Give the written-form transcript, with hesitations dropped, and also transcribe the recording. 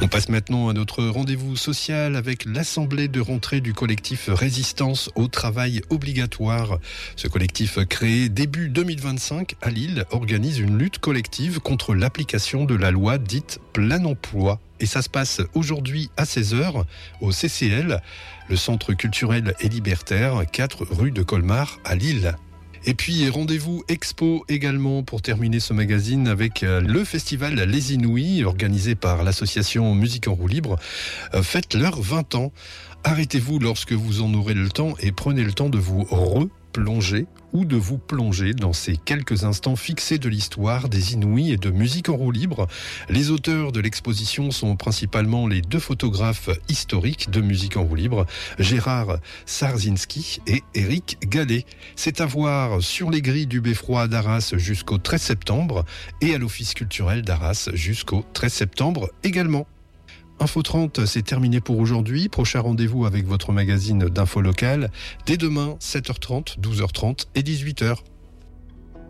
On passe maintenant à notre rendez-vous social avec l'assemblée de rentrée du collectif Résistance au travail obligatoire. Ce collectif créé début 2025 à Lille organise une lutte collective contre l'application de la loi dite plein emploi. Et ça se passe aujourd'hui à 16h au CCL, le Centre culturel et libertaire, 4 rue de Colmar à Lille. Et puis rendez-vous expo également pour terminer ce magazine avec le festival Les Inouïs organisé par l'association Musique en roue libre. Faites leurs 20 ans. Arrêtez-vous lorsque vous en aurez le temps et prenez le temps de vous replonger ou de vous plonger dans ces quelques instants fixés de l'histoire des Inouïs et de Musique en roue libre. Les auteurs de l'exposition sont principalement les 2 photographes historiques de Musique en roue libre, Gérard Sarzinski et Éric Gallet. C'est à voir sur les grilles du Beffroi d'Arras jusqu'au 13 septembre et à l'Office culturel d'Arras jusqu'au 13 septembre également. Info 30, c'est terminé pour aujourd'hui. Prochain rendez-vous avec votre magazine d'info locale dès demain, 7h30, 12h30 et 18h.